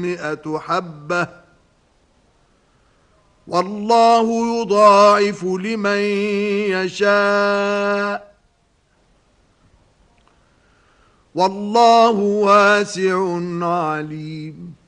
100 حبة والله يضاعف لمن يشاء والله واسع عليم